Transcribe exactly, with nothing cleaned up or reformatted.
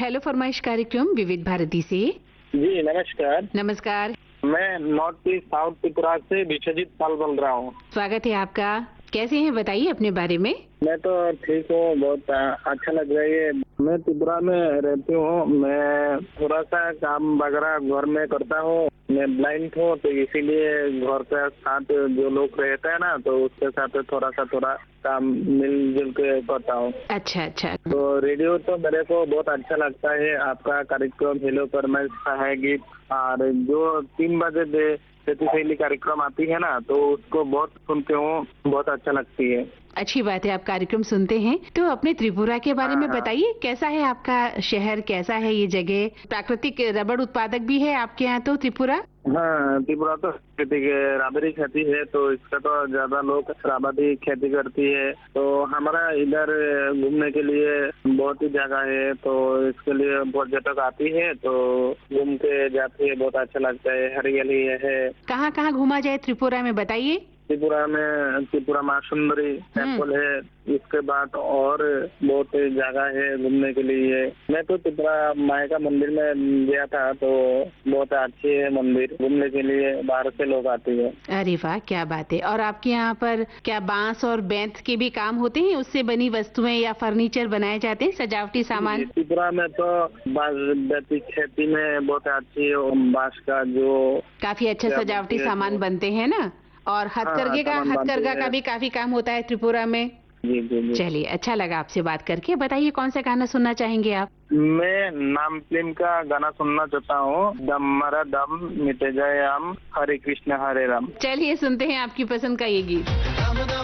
Hello फरमाइश कार्यक्रम विविध भारती से। जी नमस्कार। नमस्कार। मैं नॉर्थ ईस्ट साउथ त्रिपुरा से विश्वजीत पाल बोल रहा हूँ। स्वागत है आपका। कैसे हैं बताइए अपने बारे में। मैं तो ठीक हूँ, बहुत अच्छा लग रहा है। मैं त्रिपुरा में रहती हूँ। मैं थोड़ा सा काम वगैरह घर में करता हूँ। मैं ब्लाइंड हूँ तो इसीलिए घर के साथ जो लोग रहते हैं ना तो उसके साथ थोड़ा सा थोड़ा काम मिलजुल के करता हूँ। अच्छा अच्छा। तो रेडियो तो मेरे को बहुत अच्छा लगता है। आपका कार्यक्रम हेलो फरमाइश है गीत, और जो तीन बजे दे शैली कार्यक्रम आती है ना तो उसको बहुत सुनते हूँ, बहुत अच्छा लगती है। अच्छी बात है, आप कार्यक्रम सुनते हैं। तो अपने त्रिपुरा के बारे में बताइए, कैसा है आपका शहर, कैसा है ये जगह? प्राकृतिक रबड़ उत्पादक भी है आपके यहाँ तो त्रिपुरा? हाँ, त्रिपुरा तो खेती रबड़ी खेती है, तो इसका तो ज्यादा लोग रबड़ी खेती करती है। तो हमारा इधर घूमने के लिए बहुत ही जगह है, तो इसके लिए पर्यटक आती है तो घूम के जाती है, बहुत अच्छा लगता है। हरियाली है। कहाँ कहाँ घूमा जाए त्रिपुरा में बताइए। त्रिपुरा में त्रिपुरा माँ सुंदरी टेम्पल है। इसके बाद और बहुत जगह है घूमने के लिए। मैं तो त्रिपुरा माँ का मंदिर में गया था, तो बहुत अच्छी है मंदिर, घूमने के लिए बाहर से लोग आते हैं। अरे वाह, क्या बात है। और आपके यहाँ पर क्या बांस और बेंत के भी काम होते हैं? उससे बनी वस्तुएं या फर्नीचर बनाए जाते हैं, सजावटी सामान? त्रिपुरा में तो बांस खेती में बहुत अच्छी बांस का जो काफी अच्छा सजावटी सामान बनते हैं ना। और हथकरघे का हथकरघा का भी काफी काम होता है त्रिपुरा में। जी जी जी। चलिए, अच्छा लगा आपसे बात करके। बताइए कौन सा गाना सुनना चाहेंगे आप? मैं नाम फिल्म का गाना सुनना चाहता हूँ। दम मरा दम मिटे जाए हम, हरे कृष्ण हरे राम। चलिए सुनते हैं आपकी पसंद का ये गीत।